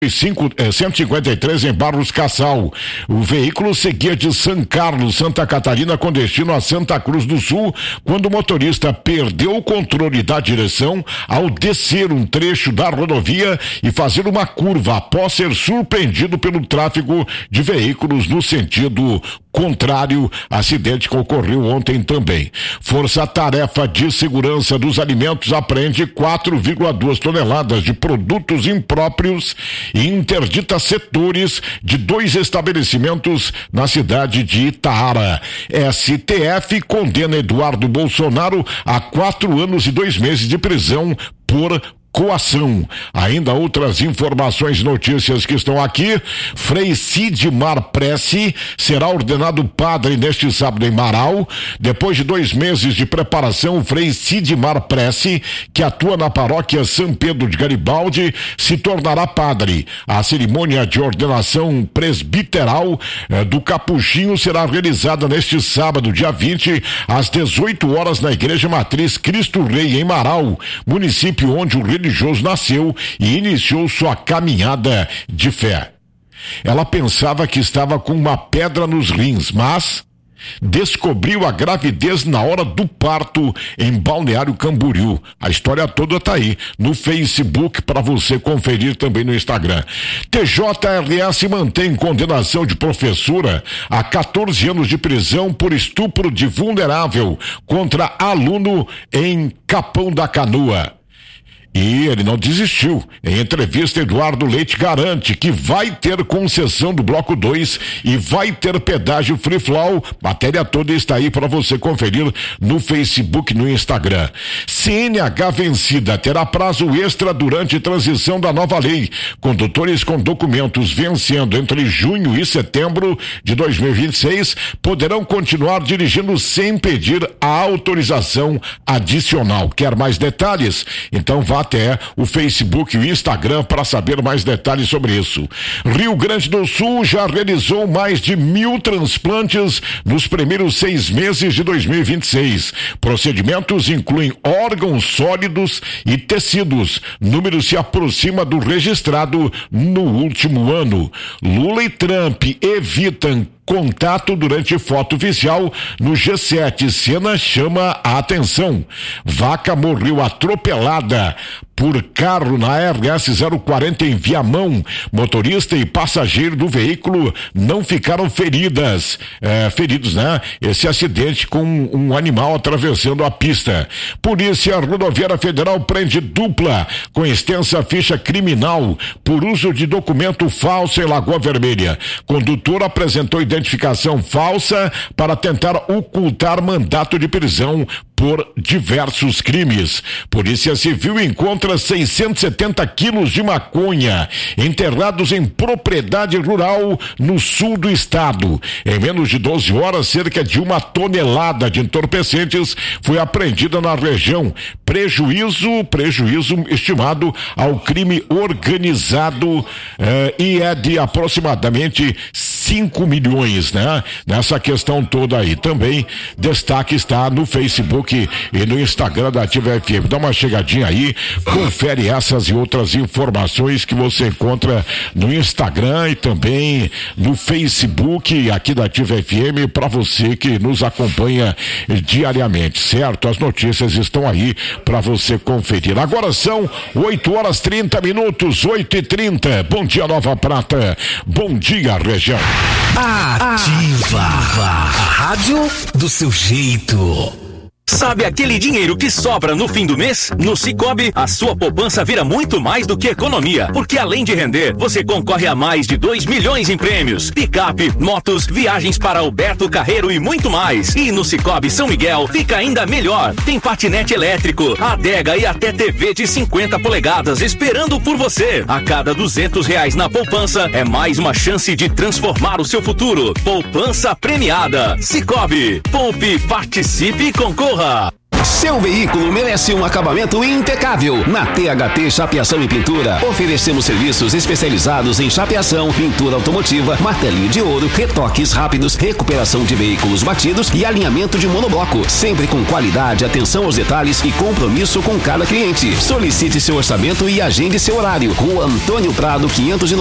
153 em Barros Cassal. O veículo seguia de São Carlos, Santa Catarina, com destino a Santa Cruz do Sul, quando o motorista perdeu o controle da direção ao descer um trecho da rodovia e fazer uma curva após ser surpreendido pelo tráfego de veículos no sentido contrário. Acidente que ocorreu ontem também. Força Tarefa de Segurança dos Alimentos apreende 4,2 toneladas de produtos impróprios e interdita setores de 2 estabelecimentos na cidade de Itaara. STF condena Eduardo Bolsonaro a 4 anos e 2 meses de prisão por coação. Ainda outras informações, notícias que estão aqui. Frei Sidmar Prece será ordenado padre neste sábado em Marau. Depois de 2 meses de preparação, o Frei Sidmar Prece, que atua na paróquia São Pedro de Garibaldi, se tornará padre. A cerimônia de ordenação presbiteral do Capuchinho será realizada neste sábado, dia 20, às 18 horas, na Igreja Matriz Cristo Rei, em Marau, município onde o religioso nasceu e iniciou sua caminhada de fé. Ela pensava que estava com uma pedra nos rins, mas descobriu a gravidez na hora do parto em Balneário Camboriú. A história toda tá aí no Facebook para você conferir, também no Instagram. TJRS mantém condenação de professora a 14 anos de prisão por estupro de vulnerável contra aluno em Capão da Canoa. E ele não desistiu. Em entrevista, Eduardo Leite garante que vai ter concessão do bloco 2 e vai ter pedágio free flow. Matéria toda está aí para você conferir no Facebook, no Instagram. CNH vencida terá prazo extra durante transição da nova lei. Condutores com documentos vencendo entre junho e setembro de 2026 poderão continuar dirigindo sem pedir a autorização adicional. Quer mais detalhes? Então vá até o Facebook e o Instagram para saber mais detalhes sobre isso. Rio Grande do Sul já realizou mais de 1.000 transplantes nos primeiros 6 meses de 2026. Procedimentos incluem órgãos sólidos e tecidos. Número se aproxima do registrado no último ano. Lula e Trump evitam contato durante foto oficial no G7. Cena chama a atenção. Vaca morreu atropelada por carro na RS 040 em Viamão. Motorista e passageiro do veículo não ficaram feridos, né? Esse acidente com um animal atravessando a pista. Polícia Rodoviária Federal prende dupla com extensa ficha criminal por uso de documento falso em Lagoa Vermelha. Condutor apresentou identificação falsa para tentar ocultar mandato de prisão por diversos crimes. Polícia Civil encontra 670 quilos de maconha enterrados em propriedade rural no sul do estado. Em menos de 12 horas, cerca de 1 tonelada de entorpecentes foi apreendida na região. Prejuízo estimado ao crime organizado e é de aproximadamente 5 milhões, né? Nessa questão toda aí. Também destaque está no Facebook e no Instagram da Ativa FM. Dá uma chegadinha aí, confere essas e outras informações que você encontra no Instagram e também no Facebook aqui da Ativa FM, para você que nos acompanha diariamente, certo? As notícias estão aí para você conferir. Agora são 8h30, 8h30. Bom dia, Nova Prata. Bom dia, região. Ativa, a rádio do seu jeito. Sabe aquele dinheiro que sobra no fim do mês? No Sicoob, a sua poupança vira muito mais do que economia, porque além de render, você concorre a mais de 2 milhões em prêmios, picape, motos, viagens para Alberto Carreiro e muito mais. E no Sicoob São Miguel fica ainda melhor. Tem patinete elétrico, adega e até TV de 50 polegadas esperando por você. A cada R$200 na poupança é mais uma chance de transformar o seu futuro. Poupança premiada. Sicoob. Poupe, participe e concorra. Seu veículo merece um acabamento impecável. Na THT Chapeação e Pintura, oferecemos serviços especializados em chapeação, pintura automotiva, martelinho de ouro, retoques rápidos, recuperação de veículos batidos e alinhamento de monobloco. Sempre com qualidade, atenção aos detalhes e compromisso com cada cliente. Solicite seu orçamento e agende seu horário. Rua Antônio Prado, 590.